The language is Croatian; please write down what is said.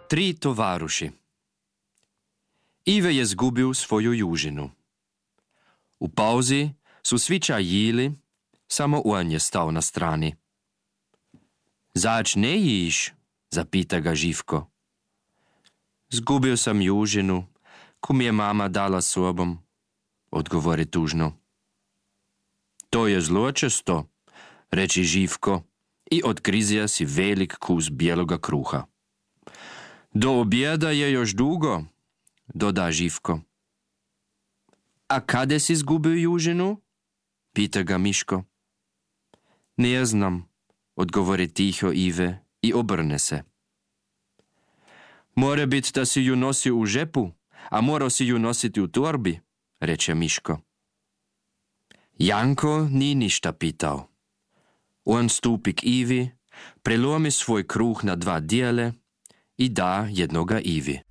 Tri tovaruši. Ive je zgubil svoju južinu. U pauzi su svi čaj jili, samo on je stao na strani. Zač ne jiš? Zapita ga Živko. Zgubil sam južinu, ko mi je mama dala sobom, odgovori tužno. To je zločesto, reči Živko i odgrizija si velik kus bijeloga kruha. Do objeda je još dugo, doda Živko. A kade si zgubil južinu? Pita ga Miško. Ne znam, odgovori tiho Ive i obrne se. More bit da si ju nosio u žepu, a morao si ju nositi u torbi, reče Miško. Janko ni ništa pitao. On stupi k Ivi, prelomi svoj kruh na dva dijele i da jednoga Ivi.